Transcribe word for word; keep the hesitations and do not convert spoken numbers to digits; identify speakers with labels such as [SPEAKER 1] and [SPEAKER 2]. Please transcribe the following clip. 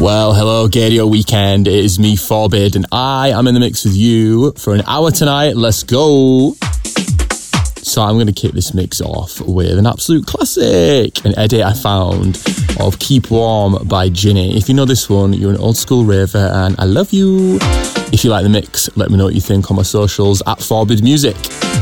[SPEAKER 1] Well, hello, Gadio Weekend. It is me, Forbid, and I am in the mix with you for an hour tonight. Let's go. So I'm going to kick this mix off with an absolute classic, an edit I found of Keep Warm by Ginny. If you know this one, you're an old school raver, and I love you. If you like the mix, let me know what you think on my socials at Forbid Music.